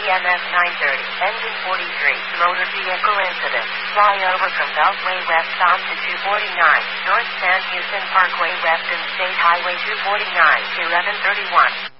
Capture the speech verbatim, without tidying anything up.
M S nine thirty, engine forty-three, motor vehicle incident, flyover from Beltway West onto two forty-nine, North San Houston Parkway West and State Highway two forty-nine, eleven thirty-one.